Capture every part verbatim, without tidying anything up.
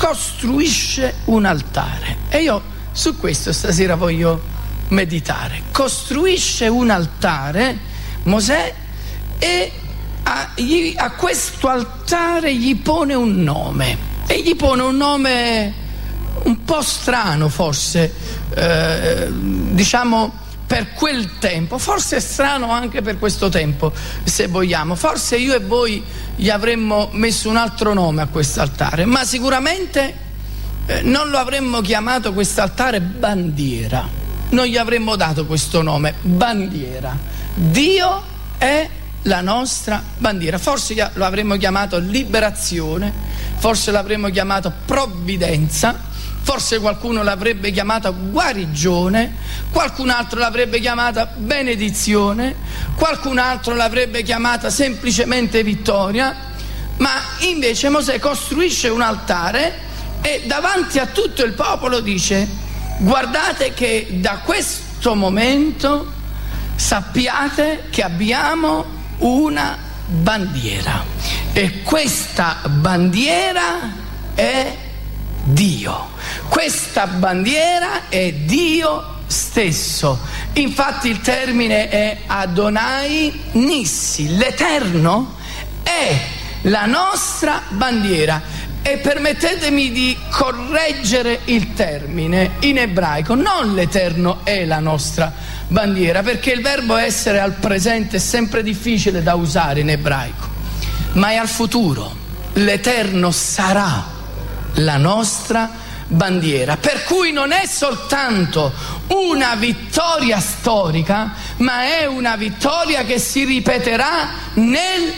costruisce un altare. E io su questo stasera voglio meditare. Costruisce un altare Mosè e a, gli, a questo altare gli pone un nome. E gli pone un nome un po' strano forse, eh, diciamo per quel tempo, forse è strano anche per questo tempo se vogliamo, forse io e voi gli avremmo messo un altro nome a quest'altare, ma sicuramente eh, non lo avremmo chiamato quest'altare bandiera, non gli avremmo dato questo nome, bandiera. Dio è la nostra bandiera, forse lo avremmo chiamato liberazione, forse l'avremmo chiamato provvidenza, forse qualcuno l'avrebbe chiamata guarigione, qualcun altro l'avrebbe chiamata benedizione, qualcun altro l'avrebbe chiamata semplicemente vittoria, ma invece Mosè costruisce un altare e davanti a tutto il popolo dice: guardate che da questo momento sappiate che abbiamo una bandiera e questa bandiera è Dio. Questa bandiera è Dio stesso. Infatti il termine è Adonai Nissi, l'Eterno è la nostra bandiera. E permettetemi di correggere il termine in ebraico, non l'Eterno è la nostra bandiera, perché il verbo essere al presente è sempre difficile da usare in ebraico, ma è al futuro. L'Eterno sarà la nostra bandiera, per cui non è soltanto una vittoria storica, ma è una vittoria che si ripeterà nel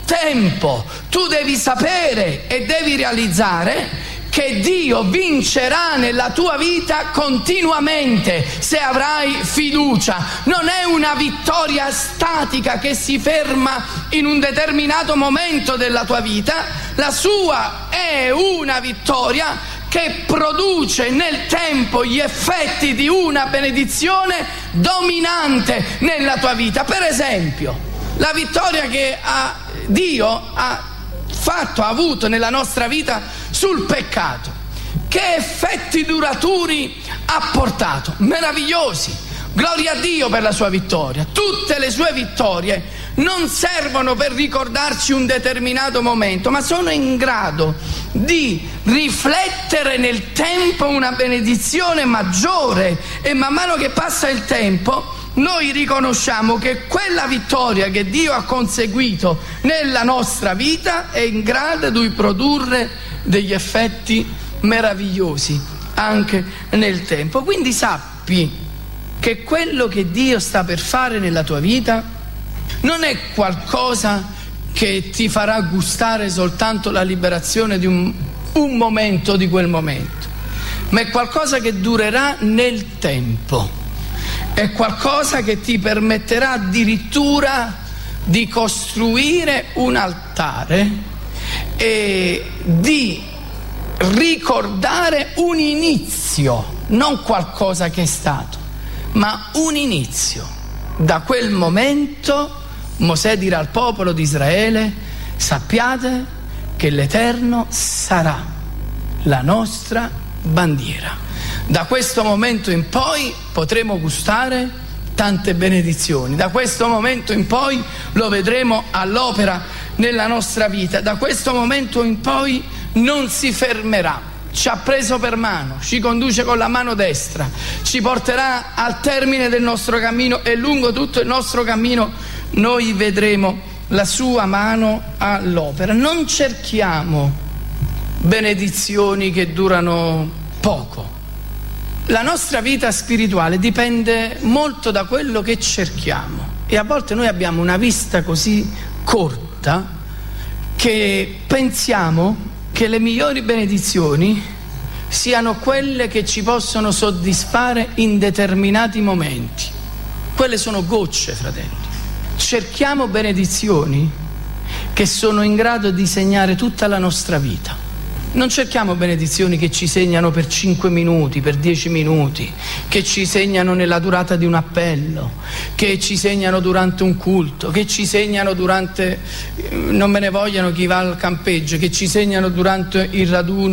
tempo. Tu devi sapere e devi realizzare che Dio vincerà nella tua vita continuamente se avrai fiducia. Non è una vittoria statica che si ferma in un determinato momento della tua vita, la sua è una vittoria che produce nel tempo gli effetti di una benedizione dominante nella tua vita. Per esempio, la vittoria che ha, Dio ha fatto, ha avuto nella nostra vita sul peccato, che effetti duraturi ha portato, meravigliosi. Gloria a Dio per la sua vittoria. Tutte le sue vittorie non servono per ricordarci un determinato momento, ma sono in grado di riflettere nel tempo una benedizione maggiore, e man mano che passa il tempo noi riconosciamo che quella vittoria che Dio ha conseguito nella nostra vita è in grado di produrre degli effetti meravigliosi anche nel tempo. Quindi sappi che quello che Dio sta per fare nella tua vita non è qualcosa che ti farà gustare soltanto la liberazione di un, un momento di quel momento, ma è qualcosa che durerà nel tempo. È qualcosa che ti permetterà addirittura di costruire un altare e di ricordare un inizio, non qualcosa che è stato, ma un inizio. Da quel momento Mosè dirà al popolo di Israele: sappiate che l'Eterno sarà la nostra bandiera. Da questo momento in poi potremo gustare tante benedizioni, da questo momento in poi lo vedremo all'opera nella nostra vita, da questo momento in poi non si fermerà, ci ha preso per mano, ci conduce con la mano destra, ci porterà al termine del nostro cammino e lungo tutto il nostro cammino noi vedremo la sua mano all'opera. Non cerchiamo benedizioni che durano poco. La nostra vita spirituale dipende molto da quello che cerchiamo, e a volte noi abbiamo una vista così corta che pensiamo che le migliori benedizioni siano quelle che ci possono soddisfare in determinati momenti. Quelle sono gocce, fratelli. Cerchiamo benedizioni che sono in grado di segnare tutta la nostra vita. Non cerchiamo benedizioni che ci segnano per cinque minuti, per dieci minuti, che ci segnano nella durata di un appello, che ci segnano durante un culto, che ci segnano durante, non me ne vogliano chi va al campeggio, che ci segnano durante il raduno